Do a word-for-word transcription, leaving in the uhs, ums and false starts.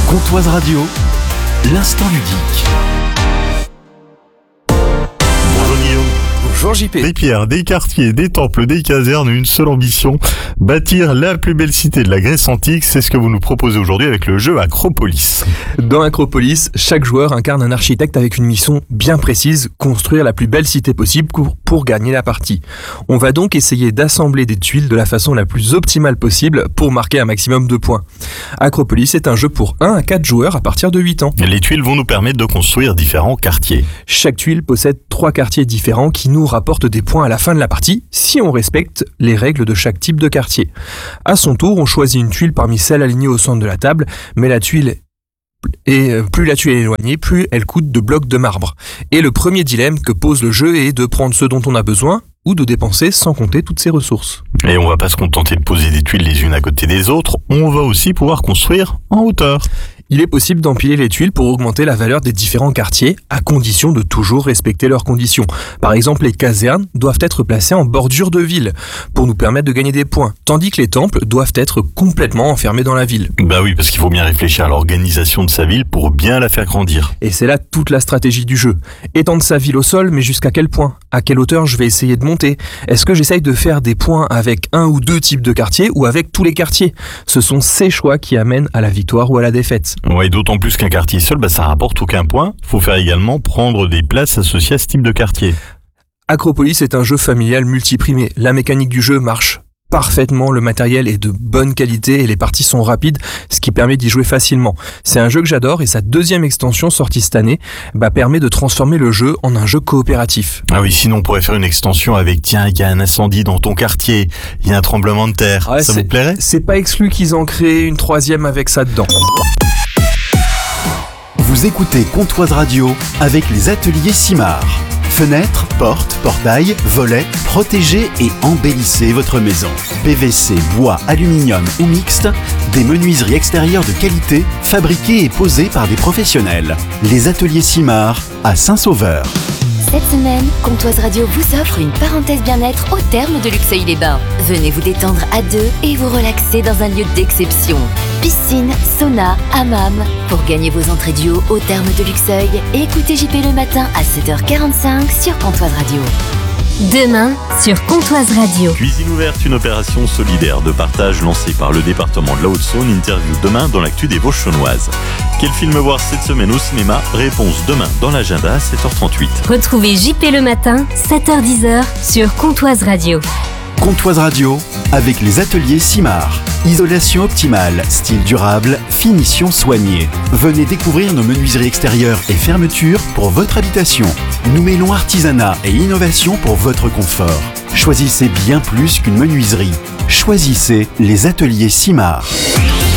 Comtoise Radio, l'instant ludique. Bonjour Guillaume. Bonjour J P. Des pierres, des quartiers, des temples, des casernes, une seule ambition, bâtir la plus belle cité de la Grèce antique, c'est ce que vous nous proposez aujourd'hui avec le jeu Acropolis. Dans Acropolis, chaque joueur incarne un architecte avec une mission bien précise, construire la plus belle cité possible pour, pour gagner la partie. On va donc essayer d'assembler des tuiles de la façon la plus optimale possible pour marquer un maximum de points. Acropolis est un jeu pour un à quatre joueurs à partir de huit ans. Les tuiles vont nous permettre de construire différents quartiers. Chaque tuile possède trois quartiers différents qui nous rapportent des points à la fin de la partie si on respecte les règles de chaque type de quartier. À son tour, on choisit une tuile parmi celles alignées au centre de la table, mais la tuile Et plus la tuile est éloignée, plus elle coûte de blocs de marbre. Et le premier dilemme que pose le jeu est de prendre ce dont on a besoin ou de dépenser sans compter toutes ses ressources. Et on va pas se contenter de poser des tuiles les unes à côté des autres, on va aussi pouvoir construire en hauteur. Il est possible d'empiler les tuiles pour augmenter la valeur des différents quartiers, à condition de toujours respecter leurs conditions. Par exemple, les casernes doivent être placées en bordure de ville, pour nous permettre de gagner des points, tandis que les temples doivent être complètement enfermés dans la ville. Bah oui, parce qu'il faut bien réfléchir à l'organisation de sa ville pour bien la faire grandir. Et c'est là toute la stratégie du jeu. Étendre sa ville au sol, mais jusqu'à quel point ? À quelle hauteur je vais essayer de monter ? Est-ce que j'essaye de faire des points avec un ou deux types de quartiers ou avec tous les quartiers ? Ce sont ces choix qui amènent à la victoire ou à la défaite. Ouais, d'autant plus qu'un quartier seul, bah ça rapporte aucun point. Faut faire également prendre des places associées à ce type de quartier. Acropolis est un jeu familial multiprimé. La mécanique du jeu marche parfaitement, le matériel est de bonne qualité et les parties sont rapides, ce qui permet d'y jouer facilement. C'est un jeu que j'adore et sa deuxième extension sortie cette année bah, permet de transformer le jeu en un jeu coopératif. Ah oui, sinon on pourrait faire une extension avec tiens, il y a un incendie dans ton quartier, il y a un tremblement de terre, ouais, ça vous plairait ? C'est pas exclu qu'ils en créent une troisième avec ça dedans. Vous écoutez Comtoise Radio avec les ateliers Simard. Fenêtres, portes, portails, volets, protégez et embellissez votre maison. P V C, bois, aluminium ou mixte, des menuiseries extérieures de qualité, fabriquées et posées par des professionnels. Les ateliers Simard à Saint-Sauveur. Cette semaine, Comtoise Radio vous offre une parenthèse bien-être au terme de Luxeuil-les-Bains. Venez vous détendre à deux et vous relaxer dans un lieu d'exception. Piscine, sauna, hammam. Pour gagner vos entrées duo au terme de Luxeuil, écoutez J P le matin à sept heures quarante-cinq sur Comtoise Radio. Demain, sur Comtoise Radio. Cuisine ouverte, une opération solidaire de partage lancée par le département de la Haute-Saône. Interview demain dans l'actu des Vosges chaunoises. Quel film voir cette semaine au cinéma ? Réponse demain dans l'agenda à sept heures trente-huit. Retrouvez J P le matin, sept heures dix sur Comtoise Radio. Comtoise Radio avec les ateliers Simard. Isolation optimale, style durable, finition soignée. Venez découvrir nos menuiseries extérieures et fermetures pour votre habitation. Nous mêlons artisanat et innovation pour votre confort. Choisissez bien plus qu'une menuiserie. Choisissez les ateliers Simard.